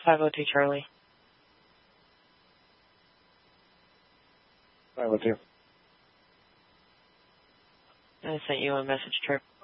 502 Charlie. 502. I sent you a message, Trip.